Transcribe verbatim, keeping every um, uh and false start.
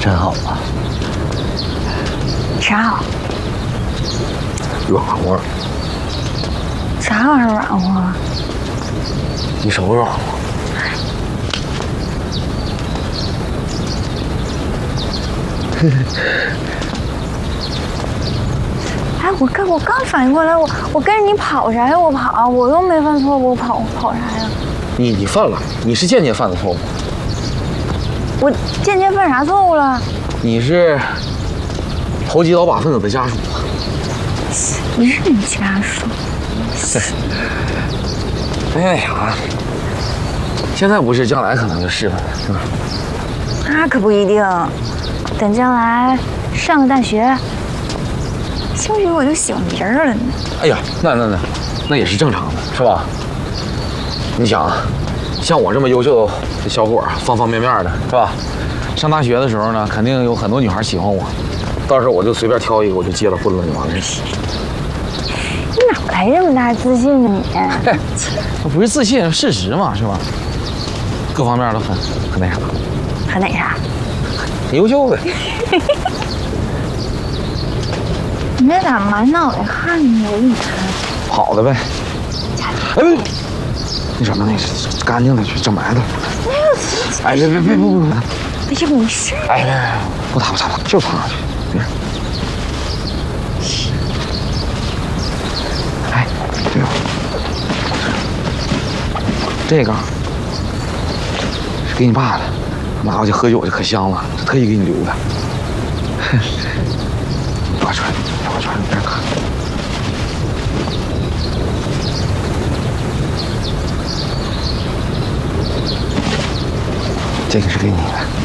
真好啊！ 啥好？ 软和。 啥玩意儿软和？ 你手软和。 哎，我刚我刚反应过来，我我跟着你跑啥呀？我跑，我又没犯错误，我跑跑啥呀？ 你你犯了，你是间接犯的错误。 我间接犯啥错误了？ 你是投机倒把分子的家属。 谁是你家属？ 哎呀，现在不是，将来可能就是了，是吧？ 那可不一定，等将来上了大学，兴许我就喜欢别人了呢。 哎呀，那那那那也是正常的，是吧？你想，像我这么优秀的小伙，方方面面的，是吧？上大学的时候呢，肯定有很多女孩喜欢我，到时候我就随便挑一个，我就结了婚了，就完了。 你哪来这么大自信呢你？ 哎，那不是自信，事实嘛，是吧？各方面都很很那啥， 很那啥？ 很优秀呗。 你这咋满脑袋汗呢？我给你看。 好的呗。哎不，那什么，那是干净的，去整埋汰。哎别别别不不不。 哎呀，没事。 哎别别不打不打不打，就躺上去。别。哎，对了，这个是给你爸的，拿回去喝酒就可香了，特意给你留的。你快穿，你快穿，别看。这个是给你的。